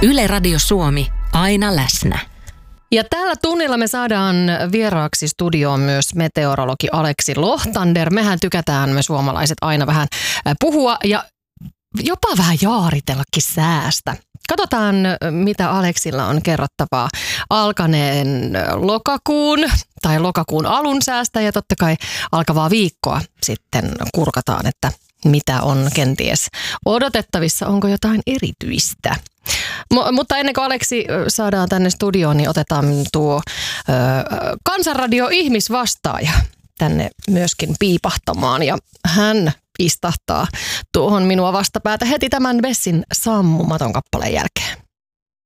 Yle Radio Suomi, aina läsnä. Ja tällä tunnilla me saadaan vieraaksi studioon myös meteorologi Aleksi Lohtander. Mehän tykätään me suomalaiset aina vähän puhua ja jopa vähän jaaritellakin säästä. Katsotaan, mitä Aleksilla on kerrottavaa alkaneen lokakuun alun säästä ja totta kai alkavaa viikkoa sitten kurkataan, että mitä on kenties odotettavissa, onko jotain erityistä. Mutta ennen kuin Aleksi saadaan tänne studioon, niin otetaan tuo Kansanradio ihmisvastaaja tänne myöskin piipahtamaan ja hän istahtaa tuohon minua vastapäätä heti tämän Bessin Sammumaton kappaleen jälkeen.